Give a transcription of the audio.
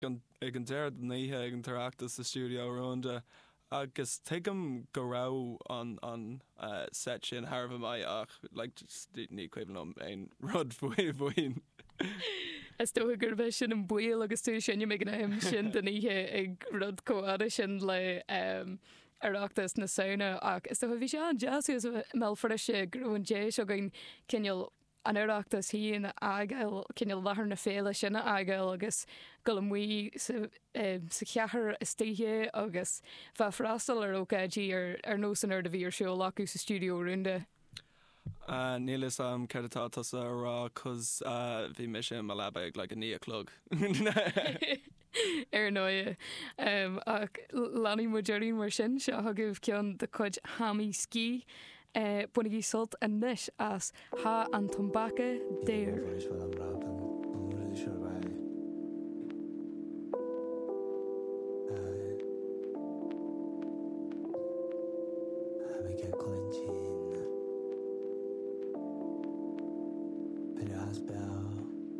ag an deir níthe ag an tarachtas sa studio ronda agus tem go rá an set sin Harbh mai ach ní cuiimnom ein rud bhuiin. Is tó gur bheith sin an buil agus tú sin mé na him sin den ihe ag rud cóada sin le arachtas na saona ach is tó bhí sé an jazzú mé freise grúin dééis a gin cinneal an arachtas híon agail cinneal bhahar na féile sinna agail agus go muí sa ceathar istíthe agus bheit freastal ar ócéidí ar nó san ar de bhí ar seo lacu sa studio runde. Nílas am ceirtá tasa rá cos bhí me sin má lebeigh le a ní clog. Ar nóie ach leanaí muidirí mar sin se thugah ceann de chuid hamí cí bunig í sult a níis as há an tombacha déir. Has bell